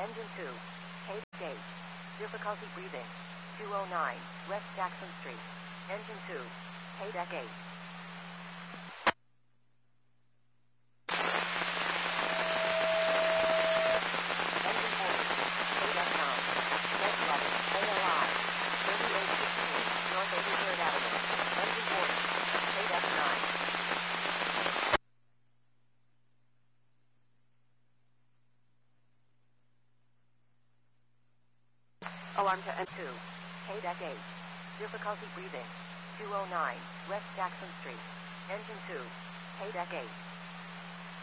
Engine 2. K-Gate. Difficulty breathing. 209 West Jackson Street. Engine 2. K-Gate. Engine 40. K-9. Net 11. ALI. 3816 North 83rd Avenue. Engine 40. K-9. Alarm to N2. K-8. Difficulty breathing. 209 West Jackson Street. Engine 2. K-8.